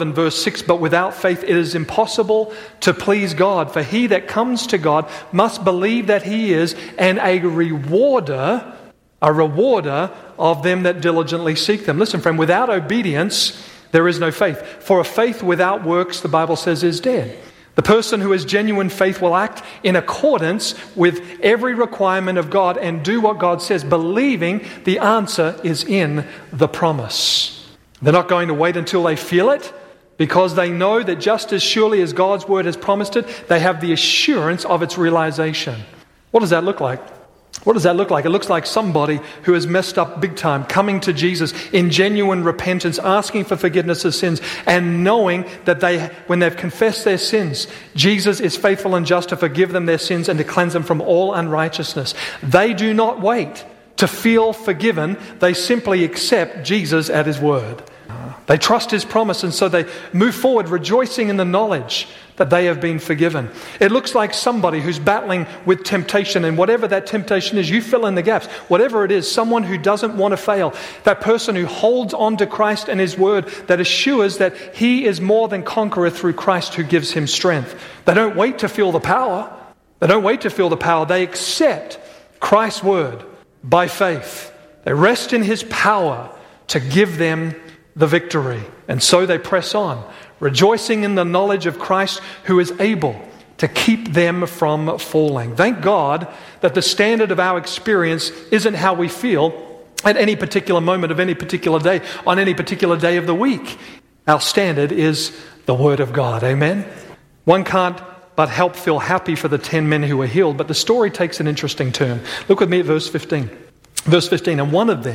In verse 6, but without faith it is impossible to please God. For he that comes to God must believe that he is, and a rewarder of them that diligently seek them. Listen, friend, without obedience there is no faith. For a faith without works, the Bible says, is dead. The person who has genuine faith will act in accordance with every requirement of God and do what God says, believing the answer is in the promise. They're not going to wait until they feel it, because they know that just as surely as God's word has promised it, they have the assurance of its realization. What does that look like? What does that look like? It looks like somebody who has messed up big time, coming to Jesus in genuine repentance, asking for forgiveness of sins, and knowing that when they've confessed their sins, Jesus is faithful and just to forgive them their sins and to cleanse them from all unrighteousness. They do not wait to feel forgiven. They simply accept Jesus at his word. They trust his promise, and so they move forward rejoicing in the knowledge that they have been forgiven. It looks like somebody who's battling with temptation, and whatever that temptation is, you fill in the gaps. Whatever it is, someone who doesn't want to fail, that person who holds on to Christ and his word, that assures that he is more than conqueror through Christ who gives him strength. They don't wait to feel the power. They accept Christ's word by faith. They rest in his power to give them the victory. And so they press on, rejoicing in the knowledge of Christ who is able to keep them from falling. Thank God that the standard of our experience isn't how we feel at any particular moment of any particular day, on any particular day of the week. Our standard is the Word of God. Amen? One can't but help feel happy for the 10 men who were healed, but the story takes an interesting turn. Look with me at verse 15. Verse 15, and one of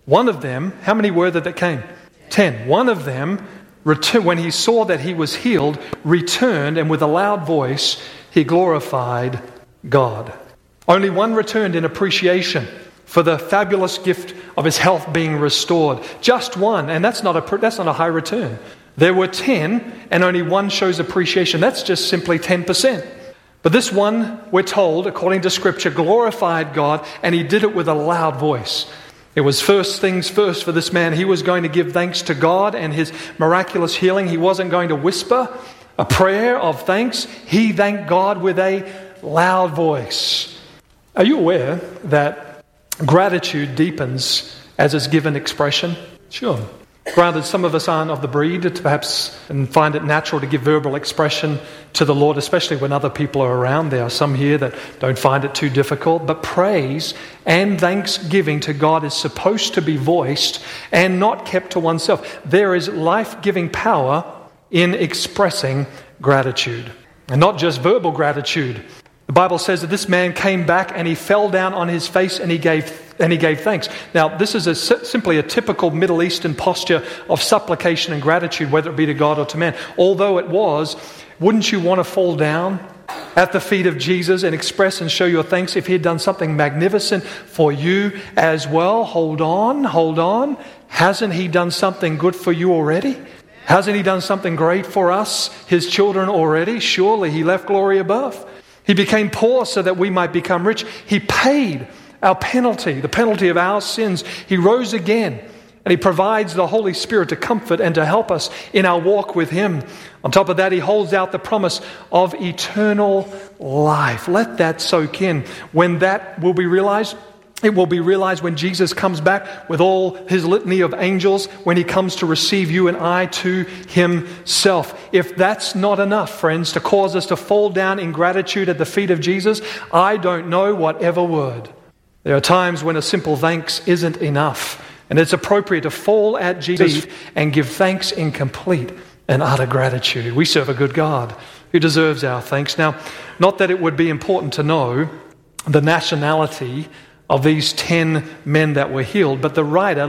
them, how many were there that came? 10. One of them, when he saw that he was healed, returned, and with a loud voice he glorified God. Only one returned in appreciation for the fabulous gift of his health being restored. Just one, and that's not a high return. There were 10, and only one shows appreciation. That's just simply 10%. But this one, we're told, according to Scripture, glorified God, and he did it with a loud voice. It was first things first for this man. He was going to give thanks to God and his miraculous healing. He wasn't going to whisper a prayer of thanks. He thanked God with a loud voice. Are you aware that gratitude deepens as it's given expression? Sure. Granted, some of us aren't of the breed to perhaps and find it natural to give verbal expression to the Lord, especially when other people are around. There are some here that don't find it too difficult. But praise and thanksgiving to God is supposed to be voiced and not kept to oneself. There is life-giving power in expressing gratitude. And not just verbal gratitude. The Bible says that this man came back and he fell down on his face and he gave thanks. Now, this is simply a typical Middle Eastern posture of supplication and gratitude, whether it be to God or to man. Although it was, wouldn't you want to fall down at the feet of Jesus and express and show your thanks if he had done something magnificent for you as well? Hold on. Hasn't he done something good for you already? Hasn't he done something great for us, his children, already? Surely he left glory above. He became poor so that we might become rich. He paid our penalty, the penalty of our sins. He rose again, and he provides the Holy Spirit to comfort and to help us in our walk with him. On top of that, he holds out the promise of eternal life. Let that soak in. When that will be realized, it will be realized when Jesus comes back with all his litany of angels, when he comes to receive you and I to himself. If that's not enough, friends, to cause us to fall down in gratitude at the feet of Jesus, I don't know whatever would. There are times when a simple thanks isn't enough, and it's appropriate to fall at Jesus' feet and give thanks in complete and utter gratitude. We serve a good God who deserves our thanks. Now, not that it would be important to know the nationality of these 10 men that were healed, but the writer,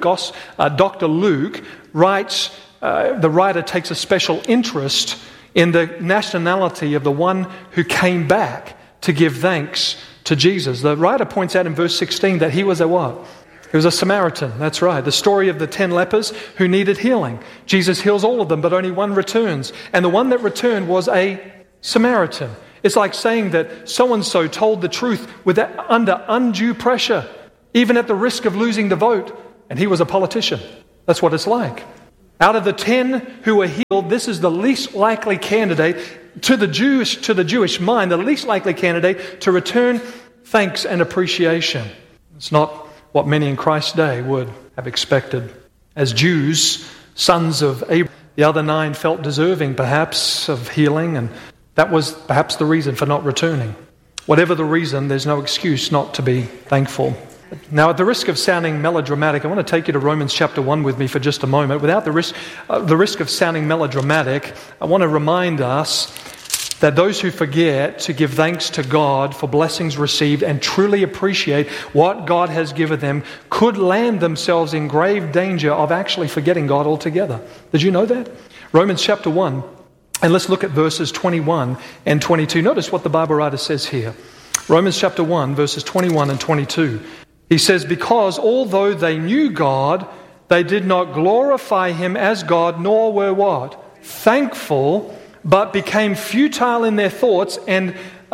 Dr. Luke, writes, the writer takes a special interest in the nationality of the one who came back to give thanks to Jesus. The writer points out in verse 16 that he was a what? He was a Samaritan. That's right. The story of the 10 lepers who needed healing. Jesus heals all of them, but only one returns. And the one that returned was a Samaritan. It's like saying that so-and-so told the truth under undue pressure, even at the risk of losing the vote, and he was a politician. That's what it's like. Out of the 10 who were healed, this is the least likely candidate to the Jewish mind, the least likely candidate to return thanks and appreciation. It's not what many in Christ's day would have expected. As Jews, sons of Abraham, the other 9 felt deserving perhaps of healing, and that was perhaps the reason for not returning. Whatever the reason, there's no excuse not to be thankful. Now, at the risk of sounding melodramatic, I want to take you to Romans chapter 1 with me for just a moment. Without the risk of sounding melodramatic, I want to remind us that those who forget to give thanks to God for blessings received and truly appreciate what God has given them could land themselves in grave danger of actually forgetting God altogether. Did you know that? Romans chapter 1, and let's look at verses 21 and 22. Notice what the Bible writer says here. Romans chapter 1, verses 21 and 22. He says, because although they knew God, they did not glorify him as God, nor were what? Thankful, but became futile in their thoughts, and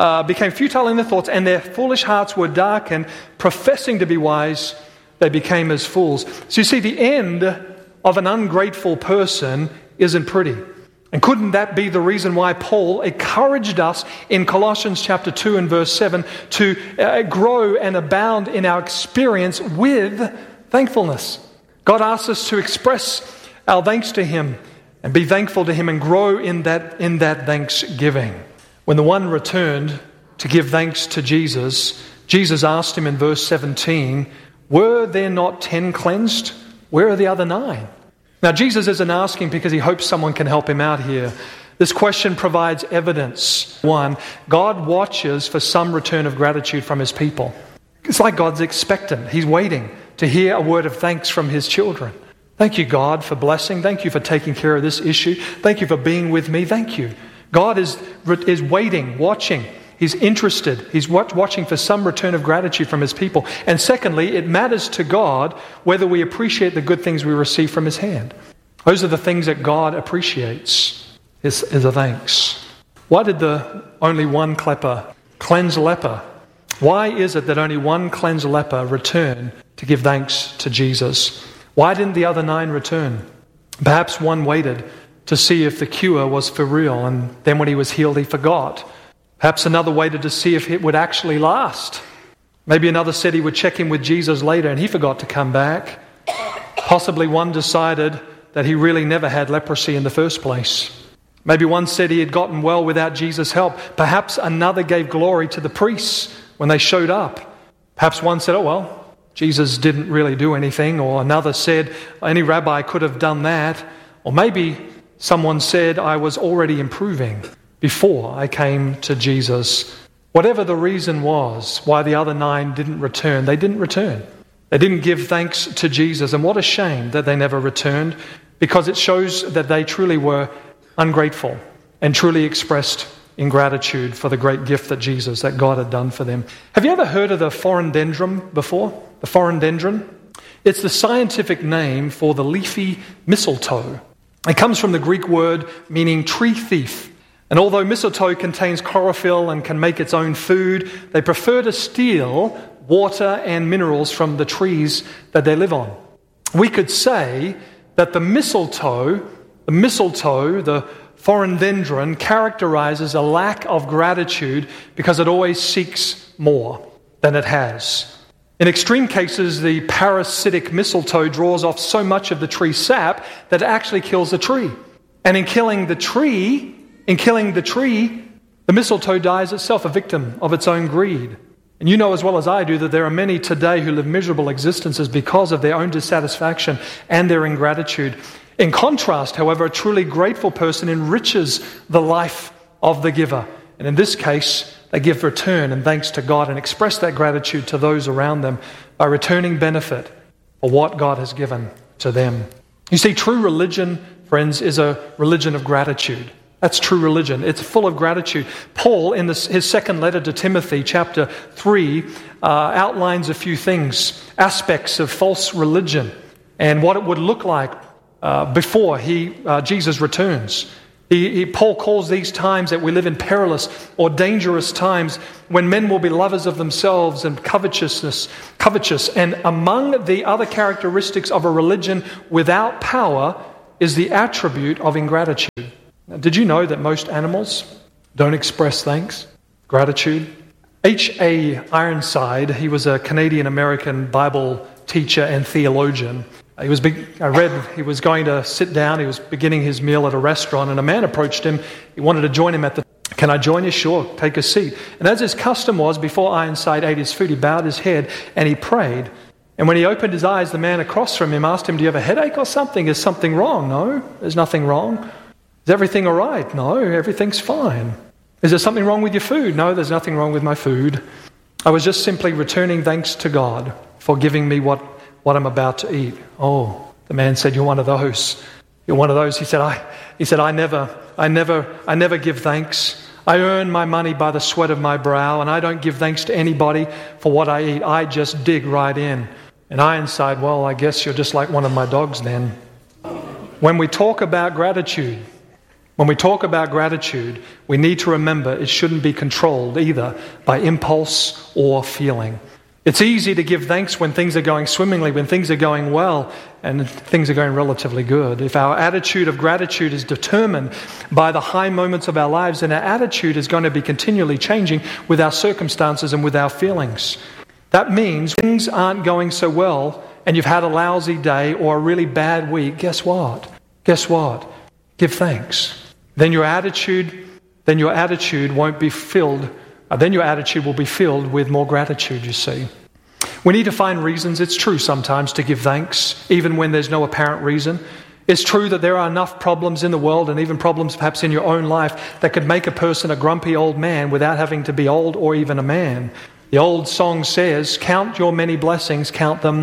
their foolish hearts were darkened. Professing to be wise, they became as fools. So you see, the end of an ungrateful person isn't pretty. And couldn't that be the reason why Paul encouraged us in Colossians chapter 2 and verse 7 to grow and abound in our experience with thankfulness? God asks us to express our thanks to him and be thankful to him and grow in that thanksgiving. When the one returned to give thanks to Jesus, Jesus asked him in verse 17, were there not 10 cleansed? Where are the other 9? Now, Jesus isn't asking because he hopes someone can help him out here. This question provides evidence. 1, God watches for some return of gratitude from his people. It's like God's expectant. He's waiting to hear a word of thanks from his children. Thank you, God, for blessing. Thank you for taking care of this issue. Thank you for being with me. Thank you. God is waiting, watching. He's interested. He's watching for some return of gratitude from his people. And secondly, it matters to God whether we appreciate the good things we receive from his hand. Those are the things that God appreciates, is a thanks. Why did only one cleansed leper? Why is it that only one cleansed leper returned to give thanks to Jesus? Why didn't the other 9 return? Perhaps one waited to see if the cure was for real, and then when he was healed, he forgot. Perhaps another waited to see if it would actually last. Maybe another said he would check in with Jesus later and he forgot to come back. Possibly one decided that he really never had leprosy in the first place. Maybe one said he had gotten well without Jesus' help. Perhaps another gave glory to the priests when they showed up. Perhaps one said, oh well, Jesus didn't really do anything. Or another said, any rabbi could have done that. Or maybe someone said, I was already improving before I came to Jesus. Whatever the reason was why the other 9 didn't return, they didn't return. They didn't give thanks to Jesus. And what a shame that they never returned, because it shows that they truly were ungrateful and truly expressed ingratitude for the great gift that God had done for them. Have you ever heard of the phorandendron before? The phorandendron? It's the scientific name for the leafy mistletoe. It comes from the Greek word meaning tree thief. And although mistletoe contains chlorophyll and can make its own food, they prefer to steal water and minerals from the trees that they live on. We could say that the mistletoe, the phorandendron, characterizes a lack of gratitude because it always seeks more than it has. In extreme cases, the parasitic mistletoe draws off so much of the tree sap that it actually kills the tree. And in killing the tree, the mistletoe dies itself, a victim of its own greed. And you know as well as I do that there are many today who live miserable existences because of their own dissatisfaction and their ingratitude. In contrast, however, a truly grateful person enriches the life of the giver. And in this case, they give return and thanks to God and express that gratitude to those around them by returning benefit for what God has given to them. You see, true religion, friends, is a religion of gratitude. That's true religion. It's full of gratitude. Paul, in his second letter to Timothy, chapter 3, outlines a few things, aspects of false religion, and what it would look like before Jesus returns. Paul calls these times that we live in perilous or dangerous times when men will be lovers of themselves and covetous. And among the other characteristics of a religion without power is the attribute of ingratitude. Now, did you know that most animals don't express thanks, gratitude? H.A. Ironside, he was a Canadian-American Bible teacher and theologian. He was going to sit down, he was beginning his meal at a restaurant, and a man approached him. He wanted to join him "Can I join you?" "Sure, take a seat." And as his custom was, before Ironside ate his food, he bowed his head and he prayed. And when he opened his eyes, the man across from him asked him, "Do you have a headache or something? Is something wrong?" "No, there's nothing wrong." "Is everything all right?" "No, everything's fine." "Is there something wrong with your food?" "No, there's nothing wrong with my food. I was just simply returning thanks to God for giving me what I'm about to eat." "Oh," the man said, "you're one of those. You're one of those." He said, I never give thanks. I earn my money by the sweat of my brow, and I don't give thanks to anybody for what I eat. I just dig right in." And Ironside, "Well, I guess you're just like one of my dogs then." When we talk about gratitude, we need to remember it shouldn't be controlled either by impulse or feeling. It's easy to give thanks when things are going swimmingly, when things are going well, and things are going relatively good. If our attitude of gratitude is determined by the high moments of our lives, then our attitude is going to be continually changing with our circumstances and with our feelings. That means things aren't going so well, and you've had a lousy day or a really bad week. Guess what? Give thanks. Then your attitude won't be filled. Then your attitude will be filled with more gratitude, you see. We need to find reasons. It's true sometimes to give thanks, even when there's no apparent reason. It's true that there are enough problems in the world, and even problems perhaps in your own life, that could make a person a grumpy old man without having to be old or even a man. The old song says, "Count your many blessings, count them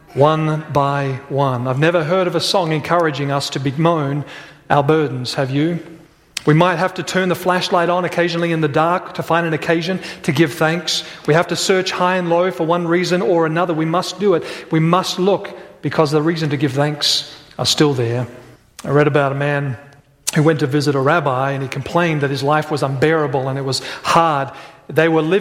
one by one." I've never heard of a song encouraging us to bemoan our burdens, have you? We might have to turn the flashlight on occasionally in the dark to find an occasion to give thanks. We have to search high and low for one reason or another. We must do it. We must look, because the reason to give thanks are still there. I read about a man who went to visit a rabbi, and he complained that his life was unbearable and it was hard. There were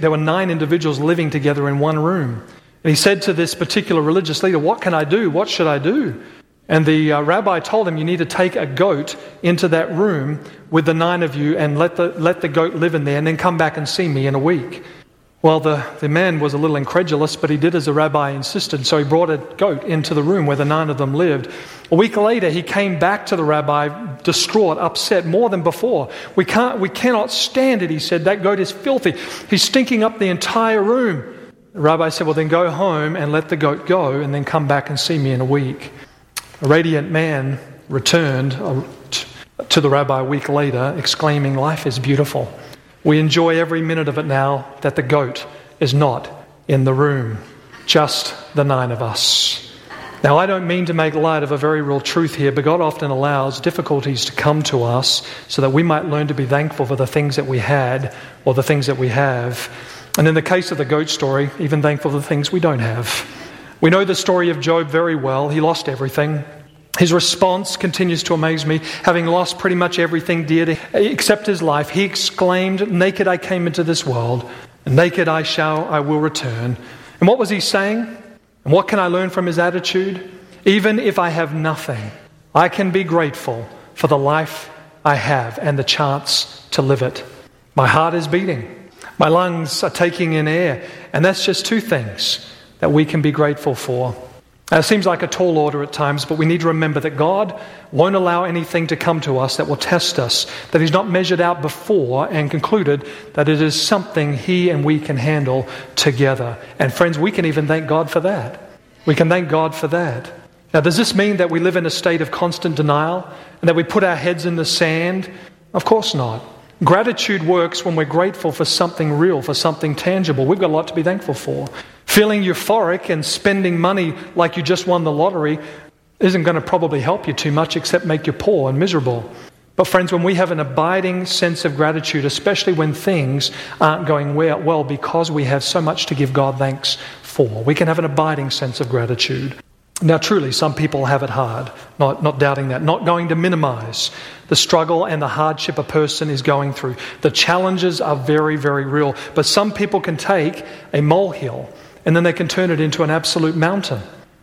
9 individuals living together in one room. And he said to this particular religious leader, "What can I do? What should I do?" And the rabbi told him, "You need to take a goat into that room with the 9 of you and let the goat live in there, and then come back and see me in a week." Well, the man was a little incredulous, but he did as the rabbi insisted. So he brought a goat into the room where the 9 of them lived. A week later, he came back to the rabbi, distraught, upset, more than before. We cannot stand it," he said. "That goat is filthy. He's stinking up the entire room." The rabbi said, "Well, then go home and let the goat go, and then come back and see me in a week." A radiant man returned to the rabbi a week later, exclaiming, "Life is beautiful. We enjoy every minute of it now that the goat is not in the room. Just the 9 of us." Now, I don't mean to make light of a very real truth here, but God often allows difficulties to come to us so that we might learn to be thankful for the things that we had or the things that we have. And in the case of the goat story, even thankful for the things we don't have. We know the story of Job very well. He lost everything. His response continues to amaze me. Having lost pretty much everything dear to him except his life, he exclaimed, "Naked I came into this world, and naked I will return." And what was he saying? And what can I learn from his attitude? Even if I have nothing, I can be grateful for the life I have and the chance to live it. My heart is beating. My lungs are taking in air. And that's just 2 things that we can be grateful for. Now, it seems like a tall order at times, but we need to remember that God won't allow anything to come to us that will test us, that He's not measured out before and concluded that it is something He and we can handle together. And friends, we can even thank God for that. We can thank God for that. Now, does this mean that we live in a state of constant denial and that we put our heads in the sand? Of course not. Gratitude works when we're grateful for something real, for something tangible. We've got a lot to be thankful for. Feeling euphoric and spending money like you just won the lottery isn't going to probably help you too much, except make you poor and miserable. But friends, when we have an abiding sense of gratitude, especially when things aren't going well because we have so much to give God thanks for, we can have an abiding sense of gratitude. Now, truly, some people have it hard, not doubting that, not going to minimize the struggle and the hardship a person is going through. The challenges are very, very real, but some people can take a molehill and then they can turn it into an absolute mountain.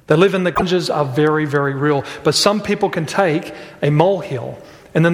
They live in the challenges are very, very real. But some people can take a molehill